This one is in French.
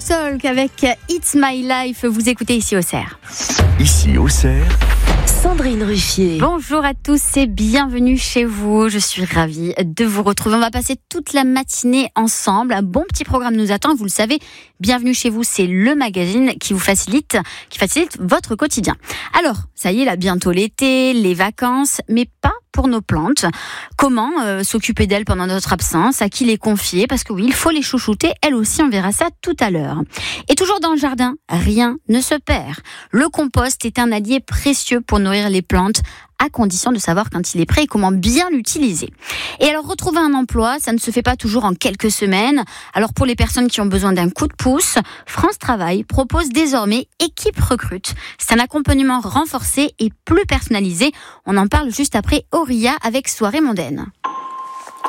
Talk avec It's My Life. Vous écoutez ici Auxerre. Ici Auxerre, Sandrine Ruffier. Bonjour à tous et bienvenue chez vous. Je suis ravie de vous retrouver. On va passer toute la matinée ensemble. Un bon petit programme nous attend. Vous le savez, Bienvenue chez vous, c'est le magazine qui facilite votre quotidien. Alors, ça y est, là, bientôt l'été, les vacances, mais pas pour nos plantes. Comment s'occuper d'elles pendant notre absence? À qui les confier? Parce que oui, il faut les chouchouter. Elles aussi, on verra ça tout à l'heure. Et toujours dans le jardin, rien ne se perd. Le compost est un allié précieux pour nourrir les plantes, à condition de savoir quand il est prêt et comment bien l'utiliser. Et alors, retrouver un emploi, ça ne se fait pas toujours en quelques semaines. Alors, pour les personnes qui ont besoin d'un coup de pouce, France Travail propose désormais Équipe Recrute. C'est un accompagnement renforcé et plus personnalisé. On en parle juste après Auria avec Soirée Mondaine.